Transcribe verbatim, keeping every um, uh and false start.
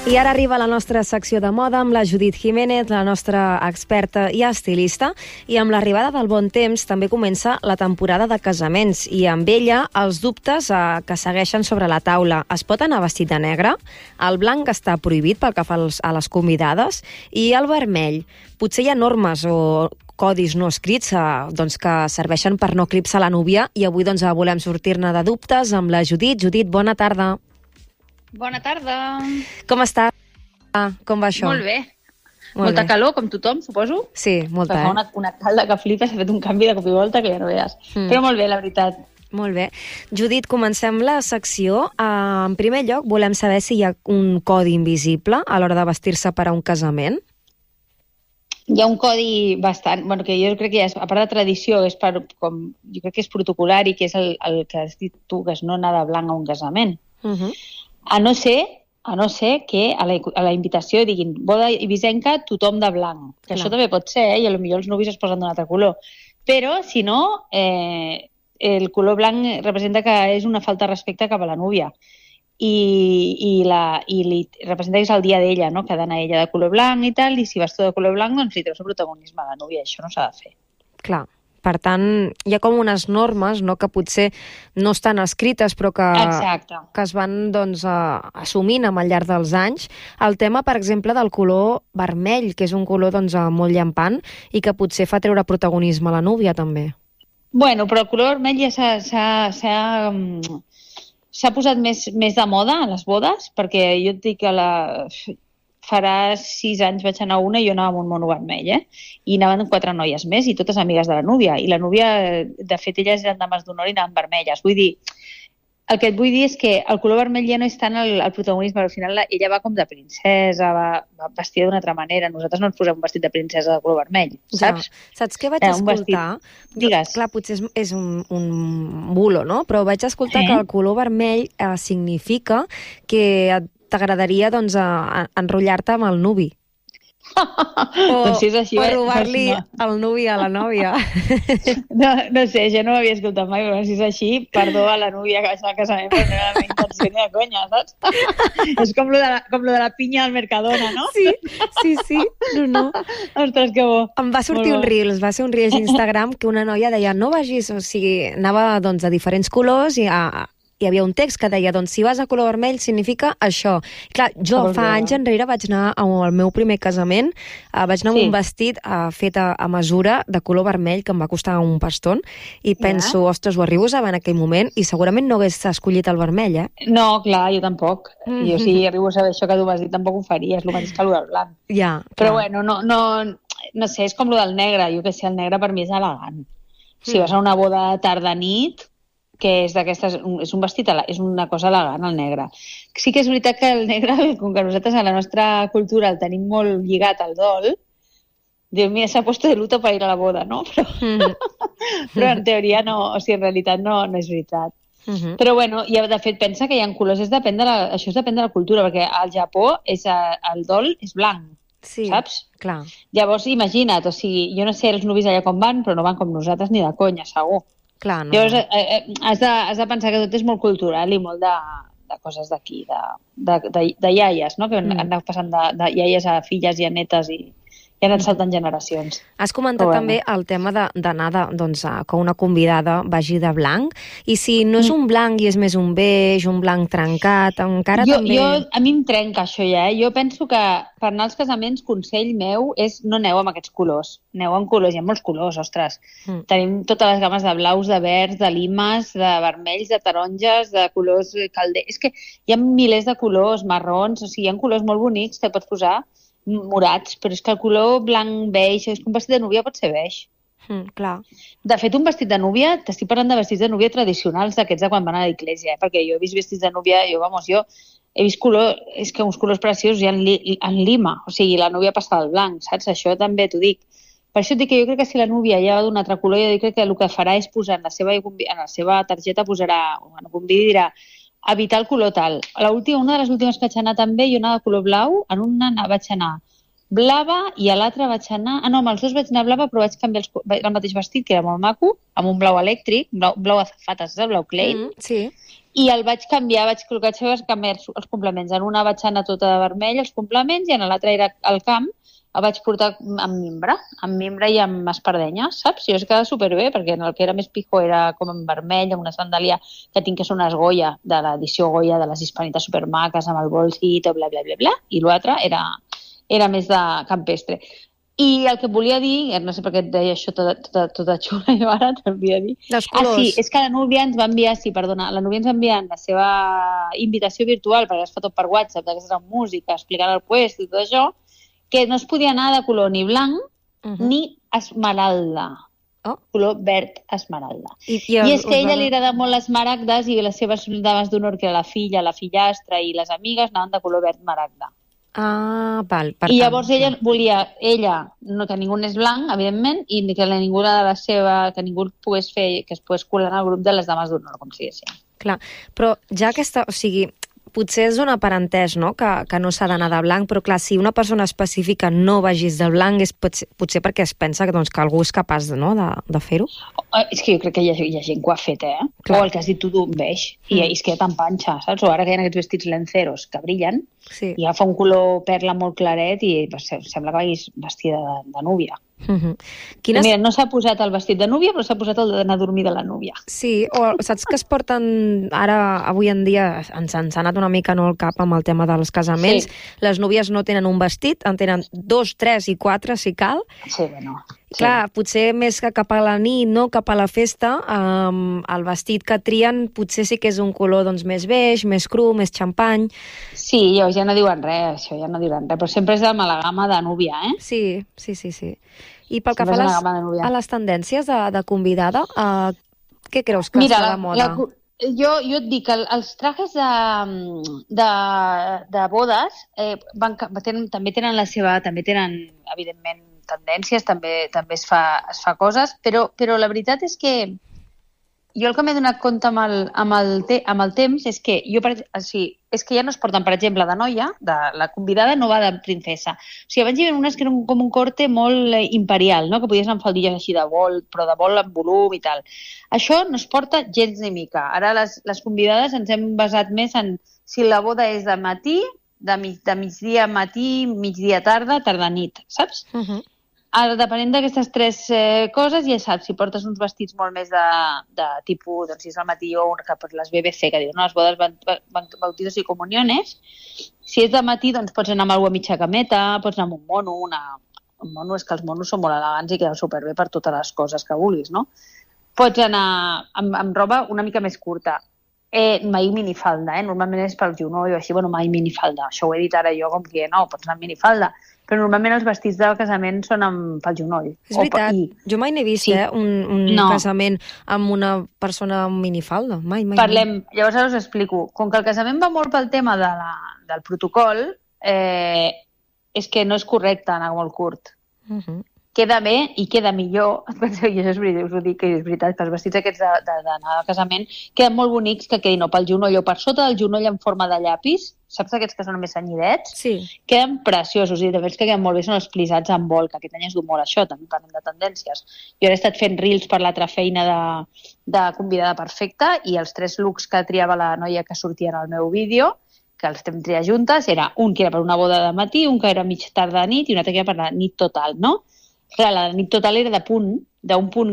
I ara arriba la nostra secció de moda amb la Judit Jiménez, la nostra experta i estilista, i amb l'arribada del bon temps també comença la temporada de casaments i amb ella els dubtes eh, que segueixen sobre la taula. Es pot anar vestit de negre? El blanc està prohibit pel que fa als, a les convidades i el vermell. Potser hi ha normes o codis no escrits eh, doncs que serveixen per no eclipsar la núvia i avui doncs, volem sortir-ne de dubtes amb la Judit. Judit, bona tarda. Bona tarda. Com està? Com va això? Molt bé. Molt Molta bé. calor, com tothom, suposo. Sí, molta, Fa eh? una, una calda que flipa, s'ha fet un canvi de cop i volta que ja no veies. Mm. Però molt bé, la veritat. Molt bé. Judit, comencem la secció. Uh, en primer lloc, volem saber si hi ha un codi invisible a l'hora de vestir-se per a un casament. Hi ha un codi bastant... Bueno, que jo crec que ja és, a part de tradició, és per, com, jo crec que és protocolari, que és el, el que has dit tu, que és no anar de blanc a un casament. Uh -huh. A no ser, a no ser que a la, a la invitació diguin boda ibisenca, tothom de blanc. Que Clar. això també pot ser, eh? I potser els nuvis es posen d'un altre color. Però, si no, eh, el color blanc representa que és una falta de respecte cap a la núvia. I, i, la, i li representa que és el dia d'ella, no? Que ha d'anar ella de color blanc i tal, i si vas tu de color blanc, doncs li treus el protagonisme a la núvia. Això no s'ha de fer. Clar. Per tant, hi ha com unes normes, no?, que potser no estan escrites, però que, Exacte. que es van doncs, uh, assumint amb al llarg dels anys. El tema, per exemple, del color vermell, que és un color doncs, uh, molt llampant i que potser fa treure protagonisme a la núvia, també. Bueno, però el color vermell ja s'ha... s'ha, s'ha um, s'ha posat més, més de moda a les bodes, perquè jo et dic que la... farà sis anys vaig anar a una i jo anava amb un mono vermell, eh? I anaven quatre noies més i totes amigues de la núvia. I la núvia, de fet, elles eren dames d'honor i anaven vermelles. Vull dir, el que et vull dir és que el color vermell ja no és tant el, el protagonisme, al final la, ella va com de princesa, va, va vestida d'una altra manera. Nosaltres no ens posem un vestit de princesa de color vermell, saps? Ja. Saps què vaig Eh, un escoltar? vestit. Digues. Clar, potser és, és un, un bulo, no? Però vaig escoltar Eh? que el color vermell eh, significa que et t'agradaria doncs, a, a enrotllar-te amb el nuvi. O, doncs si és així, o eh, robar-li doncs el nuvi a la nòvia. no. no, no sé, jo no ho havia escoltat mai, però si és així, perdó a la núvia que vaig anar al casament, però no era la meva intenció ni de conya, saps? És com lo, de la, com lo de la pinya al Mercadona, no? Sí, sí, sí. No, no. Ostres, que bo. Em va sortir Molt un bo. Reels, va ser un Reels d'Instagram que una noia deia no vagis, o sigui, anava doncs, a diferents colors i a, hi havia un text que deia, doncs, si vas a color vermell significa això. Clar, jo Ah, fa bé. anys enrere vaig anar al meu primer casament, eh, vaig anar amb Sí. un vestit eh, fet a, a mesura de color vermell, que em va costar un paston, i penso, ostres, ho arribo a saber en aquell moment, i segurament no hagués escollit el vermell, eh? No, clar, jo tampoc. Mm-hmm. Jo si arribo a saber això que tu m'has dit tampoc ho faria, és el mateix que el del blanc. Ja, Però clar. bueno, no, no, no sé, és com el del negre. Jo que sé, el negre per mi és elegant. Si Mm. vas a una boda tarda-nit, que és d'aquestes, és un vestit, ele- és una cosa elegant, el negre. Sí que és veritat que el negre, com que nosaltres a la nostra cultura el tenim molt lligat al dol, Dios mío, s'ha puesto de luto per ir a la boda, no? Però, Mm-hmm. però en teoria no, o sigui, en realitat no, no és veritat. Mm-hmm. Però bueno, i de fet pensa que hi ha colors, és depèn de la, això és depèn de la cultura, perquè al Japó és, eh, el dol és blanc, Sí, saps? clar. Llavors, imagina't, o sigui, jo no sé els nuvis allà com van, però no van com nosaltres ni de conya, segur. Clar, no. Llavors, eh, eh, has, de, has de pensar que tot és molt cultural i molt de, de coses d'aquí, de, de, de, de iaies, no? Que Mm. han anat passant de, de iaies a filles i a netes i, i han anat saltant generacions. Has comentat Però bueno. també el tema de- d'anar de, doncs, a, que una convidada vagi de blanc, i si no és un blanc i és més un beix, un blanc trencat, encara jo, també... jo, a mi em trenca això ja, eh? Jo penso que per anar als casaments, consell meu és no aneu amb aquests colors. Aneu amb colors, hi ha molts colors, ostres. Mm. Tenim totes les games de blaus, de verds, de limes, de vermells, de taronges, de colors calder. És que hi ha milers de colors, marrons, o sigui, hi ha colors molt bonics que pots posar, morats, però és que el color blanc, beix, és que un vestit de núvia pot ser beix. Mm, clar. De fet, un vestit de núvia, t'estic parlant de vestits de núvia tradicionals, d'aquests de quan van a l'església, eh? Perquè jo he vist vestits de núvia, jo, vamos, jo he vist color, és que uns colors preciosos hi ha en, li, en lima, o sigui, la núvia passa al blanc, saps? Això també t'ho dic. Per això et dic que jo crec que si la núvia ja va d'un altre color, jo crec que el que farà és posar en la seva, en la seva targeta, posarà, bueno, convidi, dirà, evitar el color tal. A l'última, una de les últimes que vaig anar també, jo anava de color blau, en una vaig anar blava i a l'altra vaig anar... Ah, no, amb els dos vaig anar blava, però vaig canviar els, el mateix vestit, que era molt maco, amb un blau elèctric, blau, blau azafata, saps? El blau Klein. Mm, sí. I el vaig canviar, vaig col·locar els canviar els complements. En una vaig anar tota de vermell, els complements, i en l'altra era al camp, el vaig portar amb mimbre, amb mimbre i amb espardenya, saps? Jo es quedava superbé, perquè en el que era més pijo era com en vermell, amb una sandàlia que tinc que són unes Goya, de l'edició Goya de les hispanites supermaques, amb el bolsito, bla, bla, bla, bla, i l'altre era, era més de campestre. I el que volia dir, no sé per què et deia això tota, tota, tota xula, jo ara te'l volia dir. Els colors. Ah, sí, és que la Núvia ens va enviar, sí, perdona, la Núvia ens va enviar la seva invitació virtual, perquè es fa tot per WhatsApp, d'aquesta música, explicant el puesto i tot això, que no es podia anar de color ni blanc uh -huh. ni esmeralda. Oh. Color verd esmeralda. I, i, el, I és que a ella li agrada molt les maragdes i les seves dames d'honor, que era la filla, la fillastra i les amigues, anaven de color verd maragda. Ah, val. Per I llavors tant, ella volia, ella, no que ningú n'és blanc, evidentment, i que ningú de la seva, que ningú pogués fer, que es pogués colar en el grup de les dames d'honor, com si diguéssim. Clar, però ja aquesta, o sigui, potser és una parentès, no?, que, que no s'ha d'anar de blanc, però clar, si una persona específica no vagis de blanc és potser, potser perquè es pensa que, doncs, que algú és capaç de, no, de, de fer-ho. Oh, és que jo crec que hi ha, hi ha gent que ho ha fet, eh? Clar. O el que has dit tu d'un beix, i mm. és que hi ha tan panxa, saps? O ara que hi ha aquests vestits lenceros que brillen, sí. I agafa un color perla molt claret i pues, sembla que vagis vestida de, de núvia. Uh-huh. Quines... Mira, no s'ha posat el vestit de núvia, però s'ha posat el d'anar a dormir de la núvia. Sí, o saps que es porten ara, avui en dia, ens, ens ha anat una mica no al cap amb el tema dels casaments. Sí. Les núvies no tenen un vestit, en tenen dos, tres i quatre, si cal. Sí, bueno. Sí. Clar, potser més que cap a la nit, no cap a la festa, um, el vestit que trien potser sí que és un color doncs, més beix, més cru, més xampany. Sí, jo ja no diuen res, això ja no diuen res, però sempre és de la gamma de núvia, eh? Sí, sí, sí, sí. I pel que fa a les, a les tendències de, de convidada, uh, què creus que Mira, està de moda? La, jo, jo et dic que els trajes de, de, de bodes eh, van, tenen, també tenen la seva, també tenen, evidentment, tendències, també també es fa, es fa coses, però, però la veritat és que jo el que m'he donat compte amb el, amb el, te, amb el temps és que jo, per, o sigui, és que ja no es porten, per exemple, de noia, de, la convidada no va de princesa. O sigui, abans hi havia unes que eren com un corte molt eh, imperial, no? Que podies anar amb faldilles així de vol, però de vol amb volum i tal. Això no es porta gens ni mica. Ara les, les convidades ens hem basat més en si la boda és de matí, de, mig, de migdia matí, migdia tarda, tarda nit, saps? Uh -huh. Ara, depenent d'aquestes tres eh, coses, ja saps, si portes uns vestits molt més de, de tipus, doncs si és al matí o un, que per les B B C, que diuen, no, les bodes van, van, bautizos i comuniones, si és de matí, doncs pots anar amb alguna mitja cameta, pots anar amb un mono, una... un mono, és que els monos són molt elegants i queden superbé per totes les coses que vulguis, no? Pots anar amb, amb roba una mica més curta. Eh, mai minifalda, eh? Normalment és pel genoll o així, bueno, mai minifalda. Això ho he dit ara jo com que no, pots anar amb minifalda. Però normalment els vestits del casament són amb, pel genoll. És veritat, I... jo mai n'he vist sí. eh, un, un no. casament amb una persona amb minifalda. Mai, mai. Parlem, mai. Llavors ara us explico. Com que el casament va molt pel tema de la, del protocol, eh, és que no és correcte anar molt curt. Uh -huh. Queda bé i queda millor, penseu, jo és veritat, us ho dic, que és veritat, que els vestits aquests d'anar al casament queden molt bonics, que quedin o pel genoll o per sota del genoll en forma de llapis, saps aquests que són més senyidets? Sí. Queden preciosos i també els que queden molt bé són els plisats amb vol, que aquest any és d'humor això, també parlem de tendències. Jo he estat fent reels per l'altra feina de, de convidada perfecta i els tres looks que triava la noia que sortia en el meu vídeo, que els vam triar juntes, era un que era per una boda de matí, un que era mig tarda de nit i un altre que era per la nit total, no? Clar, la nit total era de punt, d'un punt